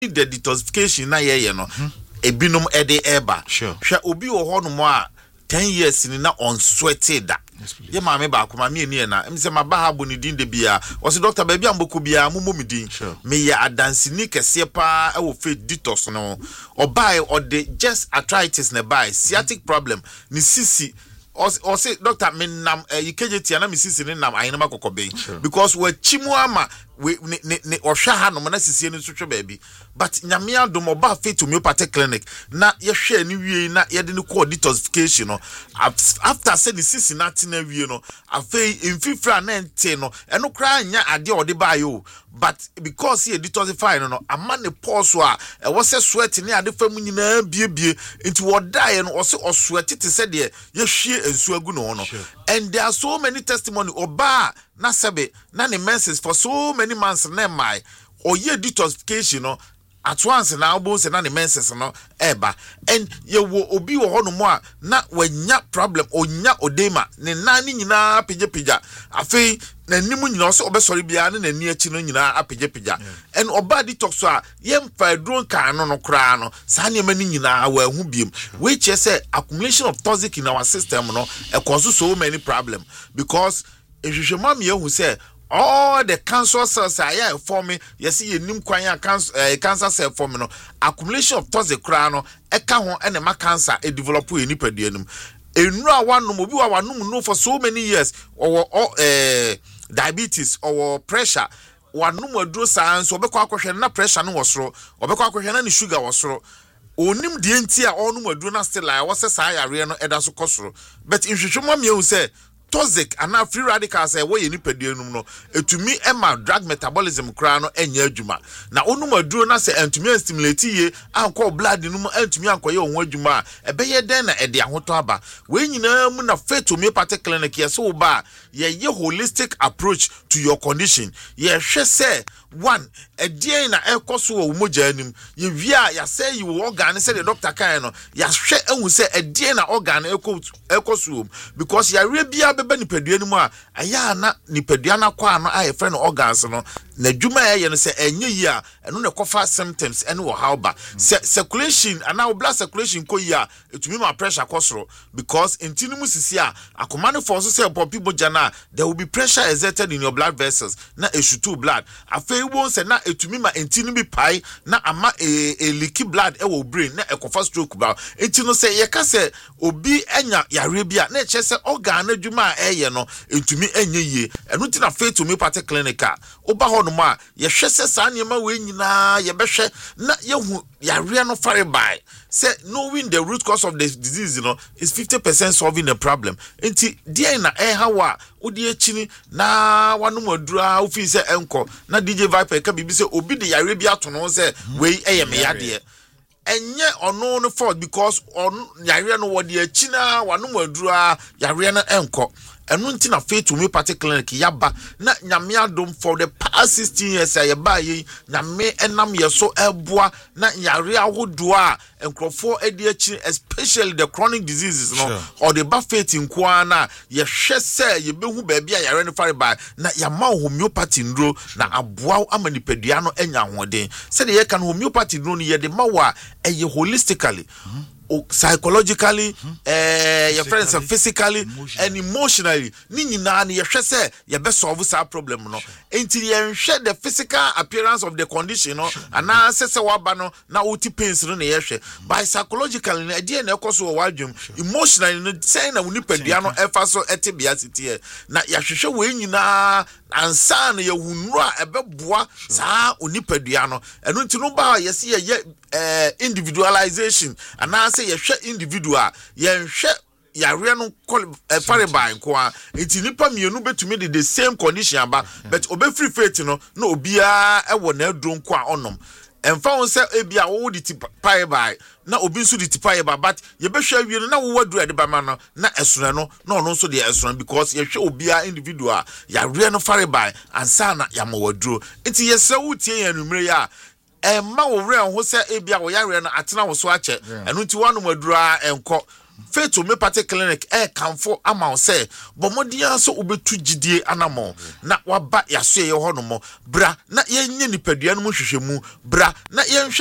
the detoxification na ye no ebinom ede eba hwe obi wo ho no mo a 10 years ni na on sweated da ye ma me ba akoma me ni na em se ma ba ha bo ni din de bia o se doctor ba bia mboko bia mo mi din me ya adansi ni kese pa e wo fe detox no o bai o de just arthritis na bai sciatic problem ni sisi or say doctor me nam yikejeti na me sisi ni nam ayina makokobe because we chimu ama we ne ohwa ha no na sisi ni so twe baabi but nyame adom oba fit homeopathic clinic na ye hwe ni wie na ye de ni call detoxification no after say the sisi na tina wie no afei infifra na ente no eno kra anya ade ode ba yo but because he detoxify no ama ne pause a e wo se sweat ni ade fam nyina biebie into what die no o se o sweat te se de ye hwie ensu agu no no and there are so many testimony oba na sebe na ne menses for so many months na mai o ye detoxification no at once na obo se na ne menses no eba and ye wo obi wo hono mo a na wanya problem onya odema ne na ni nyina pija afei na nimu nyina o se obesori bia ne na ni achi no nyina apija and oba detox so a ye mfa drone kan no kra no sa ne ma ni nyina wa hu biem which is say accumulation of toxic in our system no e cause so many problem because ehwehwema me hu say all the cancer cells are forming yes ye nim kwan cancer cell forming no accumulation of toxic kra no e ka ho e ma cancer e develop e nipaduanum enura wanum obi wa wanum no for so many years or diabetes or pressure wanum aduro science obekwa akwhwe na pressure no wosoro obekwa akwhwe na ni sugar wosoro onim de enti a onum aduro na still I was say yare no eda so kosoro but nhwehwemo me hu say toxic and free radicals e wey nipaduanum no etumi ema drug metabolism kra no enya adwuma na onum aduro na se entumi stimulate ye anko blood num entumi anko ye onwo adwuma ebeye den na ede ahoto aba we nyina mu na faith homeopathic clinic ye so ba ye holistic approach to your condition ye hwe se one edie na ekoso wo mojanim ye wia ya say you organ say the doctor kan no ya hwe ehun say edie na organ ekoso because ya rebia beba nipadua mu a aya na nipadua na kwa no aye friend organs no na dwuma ye no say enye yi a eno ne kofa symptoms ene wo hawba circulation and now blood circulation ko yi a etumi ma pressure kosoro because intinimu sisi a akoma ne force say upon people jana there will be pressure exerted in your blood vessels na eshutu blood afei won say na etumi ma intinu bi pai na ama leaky blood e wo brain na ekofa stroke ba intinu say ye ka say obi enya yare bia na eche say organ na dwuma eye no etumi enye yi eno ti na faith homeopathic clinic a oba ho no ma ye hwe say sa niam we nyina ye behwe na ye hu yare no fare by say knowing the root cause of the disease you know is 50% solving the problem enti dia na hawa odi echini na wanum adura ofi say enko na DJ Viper ka bibi say obi de yare bi ato no say we me yade enye ono no fault because on yare no wodi echina wanum adura yare no enko enu nti na faith homeopathic clinic yaba na nyame adom for the past 16 years ya ba yi nyame enam yeso eboa na yare ahodo a enkrofo edi achi especially the chronic diseases no or the bad faith nkoa na ye hwe se ye behu ba bia yare no fare ba na ya ma homeopathy ndro na aboa amanipadua no enya hoden se de ye kan homeopathy ndro no ye de mawa eye holistically psychologically your friends are physically and emotionally ni nyina na ye hwe se ye be solve that problem no until ye hwe the physical appearance of the condition no ana se waba no na uti pains no na ye hwe by psychologically na die na ekoso wo wadwum emotionally no say na woni padua no efa so etebia sitie na ye hwehwe we nyina ansa na ye hunru a ebeboa saa onipadua no eno nti no ba ye se ye individualization ana say ye hwe individual ye hwe yare no fare by nko a enti nipa mienu betumi the same condition aba but obe free faith no na obia ewo na adro nko a onom emfa won say ebia wo di tipai by na obi nso di tipai by but ye behwe awie no na wo wadura de ba ma no na esoro no na ono nso de esoro because ye hwe obia individual yare no fare by ansa na ya ma waduro enti ye se wutie ye numere ya ma wo re ho se ebia wo yare no atena wo so ache enu nti wanu madura enko Faith Homeopathic Clinic kamfo ama say bomodia so obetu gidie anamo na waba yaso ye ho no mo bra na yenye nipadua no hwehwemu bra na